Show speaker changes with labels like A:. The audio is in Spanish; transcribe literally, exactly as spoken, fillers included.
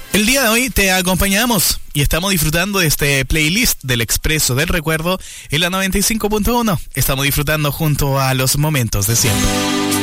A: El día de hoy te acompañamos y estamos disfrutando de este playlist del Expreso del Recuerdo en la noventa y cinco punto uno. Estamos disfrutando junto a los momentos de siempre.